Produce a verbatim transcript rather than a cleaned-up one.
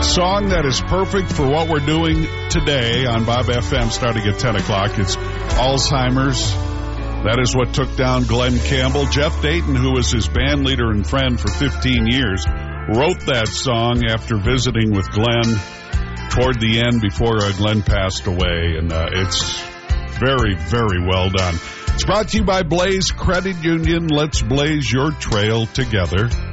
Song that is perfect for what we're doing today on Bob F M starting at ten o'clock. It's Alzheimer's. That is what took down Glenn Campbell. Jeff Dayton, who was his band leader and friend for fifteen years, wrote that song after visiting with Glenn toward the end before uh, Glenn passed away. And uh, it's very, very well done. It's brought to you by Blaze Credit Union. Let's blaze your trail together.